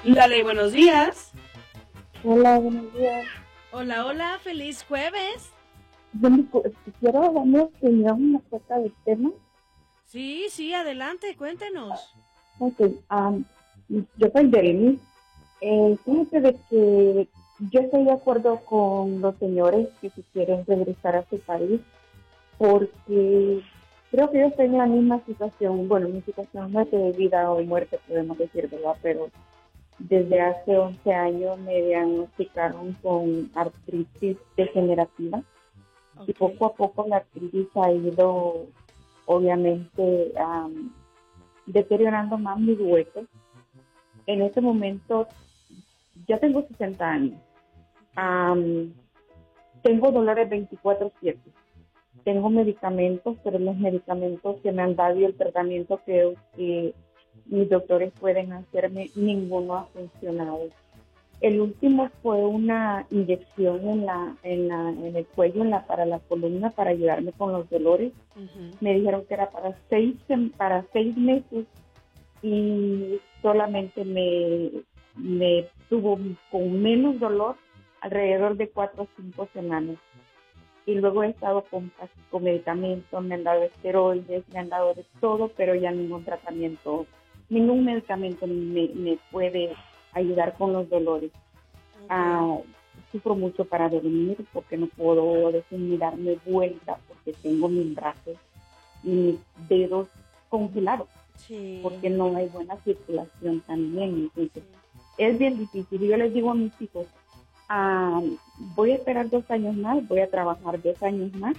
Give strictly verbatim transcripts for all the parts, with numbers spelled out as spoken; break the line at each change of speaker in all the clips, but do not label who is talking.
Dale, buenos días.
Hola, buenos días.
Hola, hola, feliz jueves.
Yo me cu- quiero dar mi opinión acerca del tema.
Sí, sí, adelante, cuéntenos.
Ok, am, yo soy Delmi. Eh, fíjate de que yo estoy de acuerdo con los señores que si quieren regresar a su país, porque creo que yo estoy en la misma situación. Bueno, mi situación no es de vida o muerte, podemos decir, ¿verdad? Pero desde hace once años me diagnosticaron con artritis degenerativa. Y
Ok,
poco a poco la artritis ha ido, obviamente, am, deteriorando más mis huesos. En este momento ya tengo sesenta años. Am, Tengo dolores veinticuatro siete. Tengo medicamentos, pero los medicamentos que me han dado y el tratamiento que, que mis doctores pueden hacerme, ninguno ha funcionado. El último fue una inyección en la, en la, en el cuello, en la, para la columna, para ayudarme con los dolores.
ujú,
Me dijeron que era para seis, sem- para seis meses y solamente me, me tuvo con menos dolor alrededor de cuatro o cinco semanas. Y luego he estado con, con medicamentos, me han dado esteroides, me han dado de todo, pero ya ningún tratamiento, ningún medicamento me, me puede ayudar con los dolores.
ok.
Ah, sufro mucho para dormir porque no puedo decir ni darme vuelta porque tengo mis brazos y mis dedos congelados
Sí,
porque no hay buena circulación también. Entonces,
sí.
es bien difícil. Yo les digo a mis hijos, ah, voy a esperar dos años más, voy a trabajar dos años más.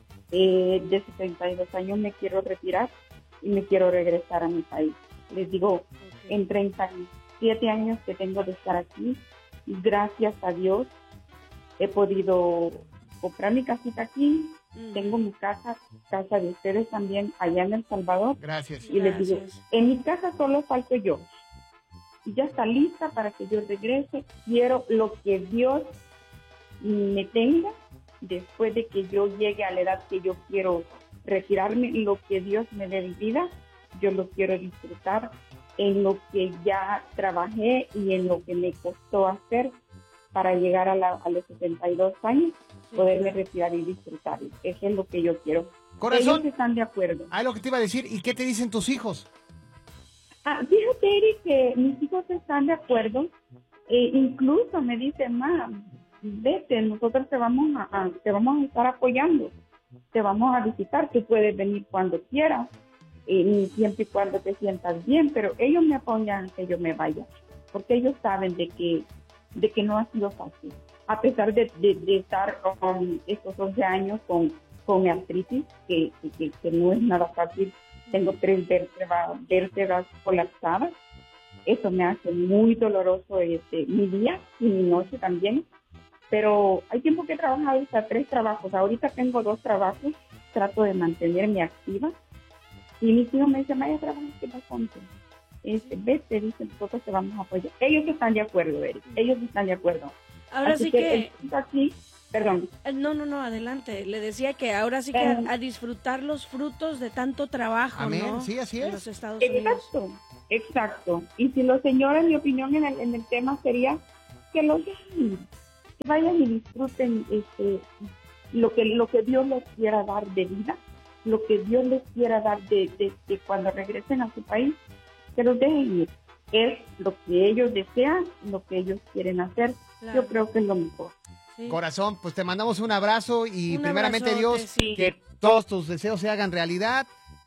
Eh, de sesenta y dos años me quiero retirar y me quiero regresar a mi país. Les digo,
Ok.
en treinta y siete años que tengo de estar aquí, gracias a Dios, he podido comprar mi casita aquí,
Ujú,
tengo mi casa, casa de ustedes también allá en El Salvador,
Gracias.
y les digo,
Gracias.
en mi casa solo falto yo. Ya está lista para que yo regrese. Quiero lo que Dios me tenga después de que yo llegue a la edad que yo quiero retirarme. Lo que Dios me dé de vida, yo lo quiero disfrutar en lo que ya trabajé y en lo que me costó hacer para llegar a, la, a los setenta y dos años,
Sí,
poderme
claro.
retirar y disfrutarlo. Eso es lo que yo quiero. Ellos
Corazón,
están de acuerdo.
ah, lo que te iba a decir. ¿Y qué te dicen tus hijos?
Ah, fíjate, Eric, que mis hijos están de acuerdo. Eh, incluso me dicen, ma, vete, nosotros te vamos a, a- te vamos a estar apoyando, te vamos a visitar, tú puedes venir cuando quieras, eh, siempre y cuando te sientas bien, pero ellos me apoyan que yo me vaya, porque ellos saben de que, de que no ha sido fácil, a pesar de, de, de estar con estos once años con, con artritis, que, que, que no es nada fácil. Tengo tres vértebras, vértebras colapsadas. Eso me hace muy doloroso este, mi día y mi noche también. Pero hay tiempo que he trabajado hasta tres trabajos. Ahorita tengo dos trabajos. Trato de mantenerme activa. Y mis hijos me dicen, vaya, trabajaste bastante. Este, vete, dicen, nosotros te vamos a apoyar. Ellos están de acuerdo, Eric. Ellos están de acuerdo.
Ahora
Así
sí
que,
que,
el punto aquí, perdón,
eh, no, no, no, adelante. Le decía que ahora sí que
eh,
a, a disfrutar los frutos de tanto trabajo,
Amén,
¿no?
sí, así
En
es.
los Estados Unidos.
exacto, exacto. Y si los señores, mi opinión en el, en el tema sería que los dejen, que vayan y disfruten este, lo que lo que Dios les quiera dar de vida, lo que Dios les quiera dar de, de, de cuando regresen a su país, que los dejen ir. Es lo que ellos desean, lo que ellos quieren hacer.
Claro.
Yo creo que es lo mejor.
Sí.
Corazón, pues te mandamos un abrazo y
Un
primeramente
abrazote,
Dios,
sí.
que todos tus deseos se hagan realidad,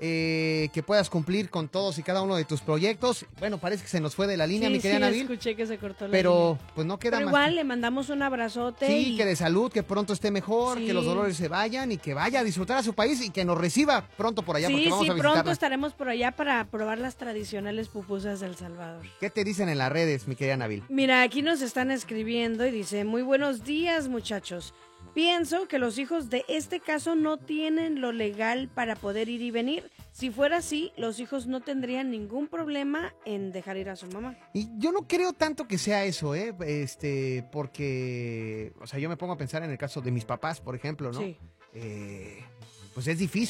eh, que puedas cumplir con todos y cada uno de tus proyectos. Bueno, parece que se nos fue de la línea,
Sí,
mi querida
sí,
Nabil,
escuché que se cortó la
pero
línea.
pues no queda
Pero
más.
igual
que-
le mandamos un abrazote.
Sí,
y...
que de salud, que pronto esté mejor,
Sí.
que los dolores se vayan y que vaya a disfrutar a su país y que nos reciba pronto por allá porque
Sí,
vamos
sí,
a
pronto
visitarla.
estaremos por allá para probar las tradicionales pupusas del Salvador.
¿Qué te dicen en las redes, mi querida Nabil?
Mira, aquí nos están escribiendo y dice, muy buenos días muchachos. Pienso que los hijos de este caso no tienen lo legal para poder ir y venir. Si fuera así, los hijos no tendrían ningún problema en dejar ir a su mamá.
Y yo no creo tanto que sea eso, ¿eh? Este, porque, o sea, yo me pongo a pensar en el caso de mis papás, por ejemplo, ¿no?
Sí.
Eh, pues es difícil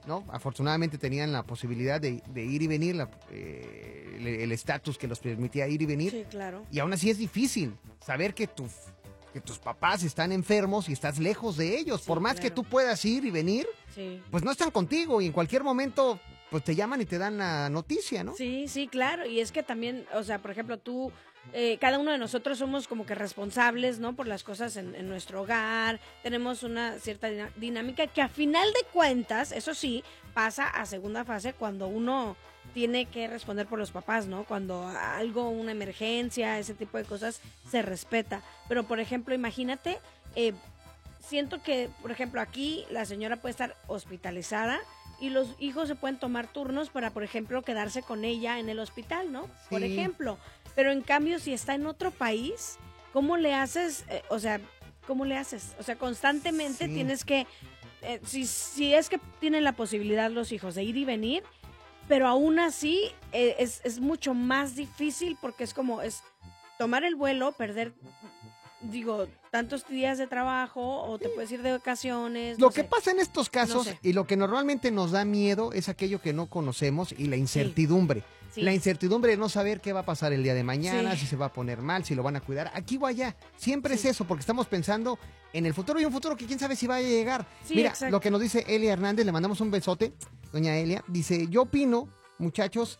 ¿no? Afortunadamente tenían la posibilidad de, de ir y venir, la, eh, el estatus que los permitía ir y venir.
Sí, claro.
Y aún así es difícil saber que, tu, que tus papás están enfermos y estás lejos de ellos. Sí, por más claro. que tú puedas ir y venir, sí. pues no están contigo y en cualquier momento pues te llaman y te dan la noticia, ¿no?
Sí, sí, claro. Y es que también, o sea, por ejemplo, tú... Eh, cada uno de nosotros somos como que responsables, ¿no? Por las cosas en, en nuestro hogar, tenemos una cierta dinámica que a final de cuentas, eso sí, pasa a segunda fase cuando uno tiene que responder por los papás, ¿no? Cuando algo, una emergencia, ese tipo de cosas se respeta. Pero, por ejemplo, imagínate, eh, siento que, por ejemplo, aquí la señora puede estar hospitalizada y los hijos se pueden tomar turnos para, por ejemplo, quedarse con ella en el hospital, ¿no? Sí. Por ejemplo. Pero en cambio, si está en otro país, ¿cómo le haces? Eh, o sea, ¿cómo le haces? O sea, constantemente sí. tienes que, eh, si, si es que tienen la posibilidad los hijos de ir y venir, pero aún así eh, es, es mucho más difícil porque es como, es tomar el vuelo, perder, digo, tantos días de trabajo o te puedes ir de vacaciones.
Lo
no
que
sé.
pasa en estos casos
no sé.
y lo que normalmente nos da miedo es aquello que no conocemos y la incertidumbre. Sí. Sí. La incertidumbre de no saber qué va a pasar el día de mañana, sí. si se va a poner mal, si lo van a cuidar, aquí o allá. Siempre sí. es eso, porque estamos pensando en el futuro y un futuro que quién sabe si va a llegar. Sí, Mira, exacto. lo que nos dice Elia Hernández, le mandamos un besote, doña Elia, dice, yo opino, muchachos,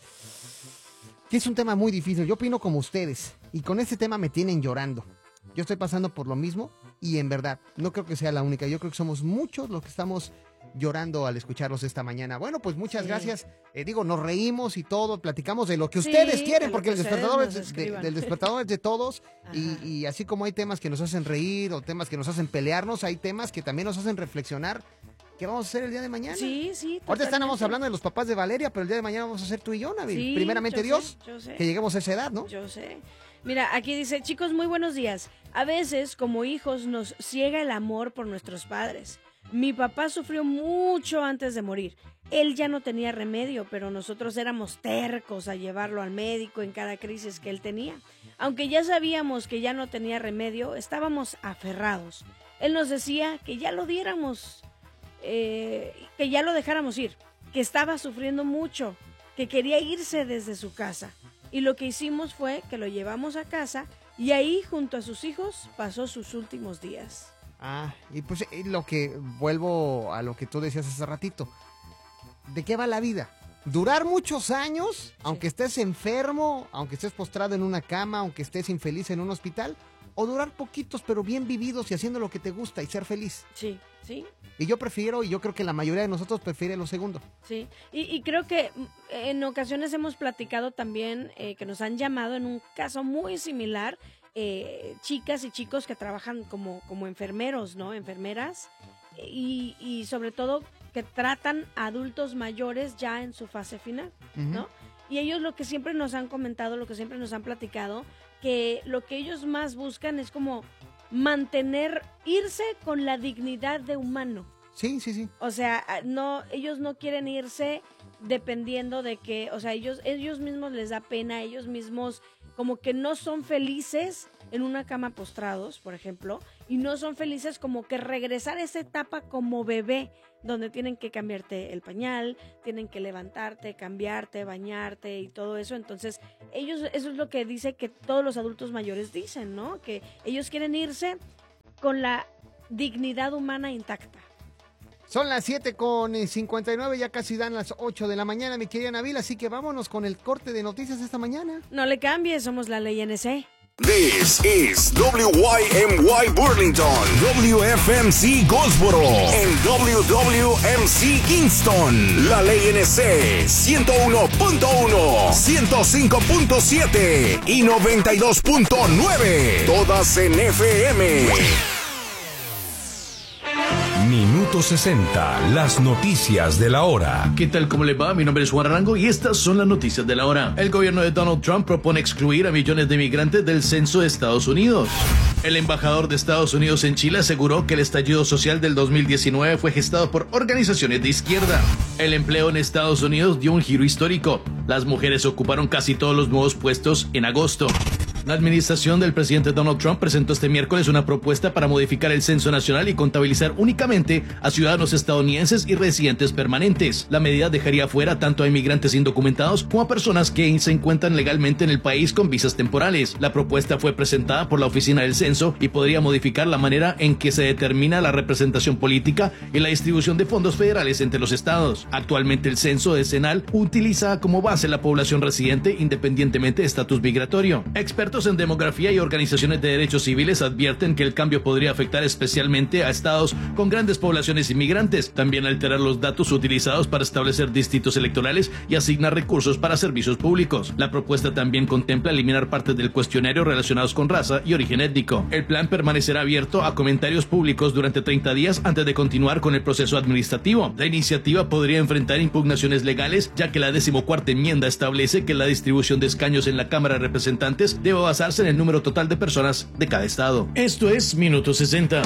que es un tema muy difícil, yo opino como ustedes, y con este tema me tienen llorando. Yo estoy pasando por lo mismo, y en verdad, no creo que sea la única, yo creo que somos muchos los que estamos llorando al escucharlos esta mañana. Bueno, pues muchas sí. gracias. Eh, digo, nos reímos y todo, platicamos de lo que ustedes sí, quieren, porque el despertador es de, del despertador es de todos. y, y así como hay temas que nos hacen reír o temas que nos hacen pelearnos, hay temas que también nos hacen reflexionar. ¿Qué vamos a hacer el día de mañana?
Sí, sí.
Ahorita estábamos hablando de los papás de Valeria, pero el día de mañana vamos a hacer tú y yo, Nabil. Sí, Primeramente
yo
Dios,
sé, yo sé.
que lleguemos a esa edad, ¿no?
Yo sé. Mira, aquí dice, chicos, muy buenos días. A veces, como hijos, nos ciega el amor por nuestros padres. Mi papá sufrió mucho antes de morir. Él ya no tenía remedio, pero nosotros éramos tercos a llevarlo al médico en cada crisis que él tenía. Aunque ya sabíamos que ya no tenía remedio, estábamos aferrados. Él nos decía que ya lo diéramos, eh, que ya lo dejáramos ir, que estaba sufriendo mucho, que quería irse desde su casa. Y lo que hicimos fue que lo llevamos a casa y ahí, junto a sus hijos, pasó sus últimos días.
Ah, y pues lo que vuelvo a lo que tú decías hace ratito. ¿De qué va la vida? Durar muchos años, sí. aunque estés enfermo, aunque estés postrado en una cama, aunque estés infeliz en un hospital, o durar poquitos pero bien vividos y haciendo lo que te gusta y ser feliz.
Sí, sí.
Y yo prefiero, y yo creo que la mayoría de nosotros prefiere lo segundo.
Sí, y, y creo que en ocasiones hemos platicado también eh, que nos han llamado en un caso muy similar. Eh, chicas y chicos que trabajan como, como enfermeros, ¿no? Enfermeras y, y sobre todo que tratan a adultos mayores ya en su fase final, ¿no? Uh-huh. Y ellos lo que siempre nos han comentado, lo que siempre nos han platicado, que lo que ellos más buscan es como mantener, irse con la dignidad de humano.
Sí, sí, sí.
O sea, no, ellos no quieren irse dependiendo de que, o sea, ellos, ellos mismos les da pena, ellos mismos como que no son felices en una cama postrados, por ejemplo, y no son felices como que regresar a esa etapa como bebé, donde tienen que cambiarte el pañal, tienen que levantarte, cambiarte, bañarte y todo eso. Entonces, ellos, eso es lo que dice que todos los adultos mayores dicen, ¿no? Que ellos quieren irse con la dignidad humana intacta.
Son las siete con cincuenta y nueve, ya casi dan las ocho de la mañana, mi querida Nabil, así que vámonos con el corte de noticias esta mañana.
No le cambies, somos la ley N C.
This is W Y M Y Burlington, W F M C Goldsboro, and W W M C Kingston. La ley N C ciento uno punto uno, ciento cinco punto siete y noventa y dos punto nueve. Todas en F M. Minuto sesenta, las noticias de la hora.
¿Qué tal? ¿Cómo le va? Mi nombre es Juan Arango y estas son las noticias de la hora. El gobierno de Donald Trump propone excluir a millones de migrantes del censo de Estados Unidos. El embajador de Estados Unidos en Chile aseguró que el estallido social del dos mil diecinueve fue gestado por organizaciones de izquierda. El empleo en Estados Unidos dio un giro histórico. Las mujeres ocuparon casi todos los nuevos puestos en agosto. La administración del presidente Donald Trump presentó este miércoles una propuesta para modificar el censo nacional y contabilizar únicamente a ciudadanos estadounidenses y residentes permanentes. La medida dejaría fuera tanto a inmigrantes indocumentados como a personas que se encuentran legalmente en el país con visas temporales. La propuesta fue presentada por la Oficina del Censo y podría modificar la manera en que se determina la representación política y la distribución de fondos federales entre los estados. Actualmente el censo decenal utiliza como base la población residente independientemente de estatus migratorio. Expertos en demografía y organizaciones de derechos civiles advierten que el cambio podría afectar especialmente a estados con grandes poblaciones inmigrantes, también alterar los datos utilizados para establecer distritos electorales y asignar recursos para servicios públicos. La propuesta también contempla eliminar partes del cuestionario relacionados con raza y origen étnico. El plan permanecerá abierto a comentarios públicos durante treinta días antes de continuar con el proceso administrativo. La iniciativa podría enfrentar impugnaciones legales, ya que la decimocuarta enmienda establece que la distribución de escaños en la Cámara de Representantes debe basarse en el número total de personas de cada estado. Esto es Minuto sesenta.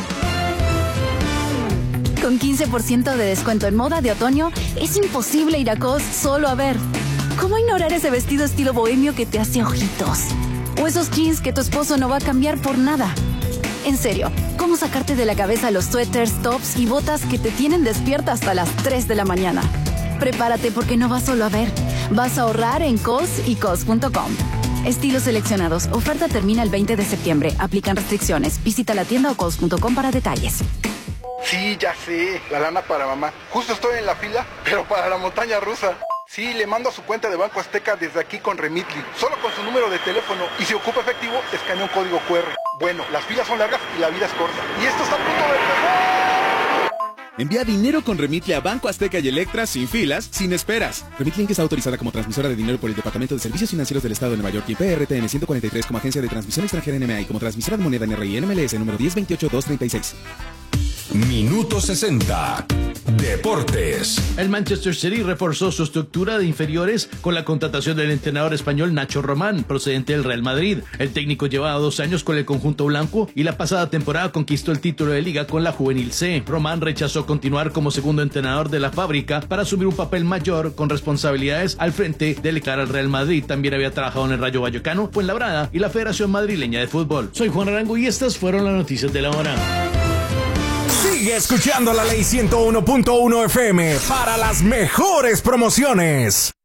Con quince por ciento de descuento en moda de otoño, es imposible ir a Cos solo a ver. ¿Cómo ignorar ese vestido estilo bohemio que te hace ojitos? O esos jeans que tu esposo no va a cambiar por nada. En serio, ¿cómo sacarte de la cabeza los suéteres, tops y botas que te tienen despierta hasta las tres de la mañana? Prepárate porque no vas solo a ver, vas a ahorrar en cos y cos punto com. Estilos seleccionados. Oferta termina el veinte de septiembre. Aplican restricciones. Visita la tienda o cos punto com para detalles.
Sí, ya sé, la lana para mamá. Justo estoy en la fila, pero para la montaña rusa. Sí, le mando a su cuenta de Banco Azteca desde aquí con Remitly. Solo con su número de teléfono. Y si ocupa efectivo, escanea un código cu erre. Bueno, las filas son largas y la vida es corta. Y esto está a punto de empezar.
Envía dinero con Remitly a Banco Azteca y Electra sin filas, sin esperas. Remitly está autorizada como transmisora de dinero por el Departamento de Servicios Financieros del Estado de Nueva York y P R T N ciento cuarenta y tres como agencia de transmisión extranjera N M A y como transmisora de moneda N R I N M L S número diez veintiocho dos treinta y seis.
Minuto sesenta. Deportes.
El Manchester City reforzó su estructura de inferiores con la contratación del entrenador español Nacho Román, procedente del Real Madrid. El técnico llevaba dos años con el conjunto blanco y la pasada temporada conquistó el título de liga con la Juvenil C. Román rechazó continuar como segundo entrenador de la fábrica para asumir un papel mayor con responsabilidades al frente del cara al Real Madrid. También había trabajado en el Rayo Vallecano, Fuenlabrada y la Federación Madrileña de Fútbol. Soy Juan Arango y estas fueron las noticias de la hora.
Sigue escuchando la Ley ciento uno punto uno F M para las mejores promociones.